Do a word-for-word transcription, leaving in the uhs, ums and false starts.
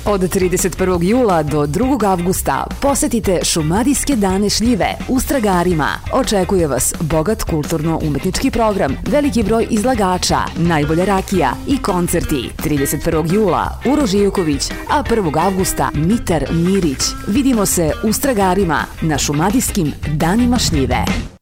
Od trideset prvog jula do drugog avgusta posetite Šumadijske dane šljive u Stragarima. Očekuje vas bogat kulturno-umetnički program, veliki broj izlagača, najbolja rakija i koncerti. trideset prvog jula Uroš Ivković, a prvog avgusta Mitar Mirić. Vidimo se u Stragarima na Šumadijskim danima šljive.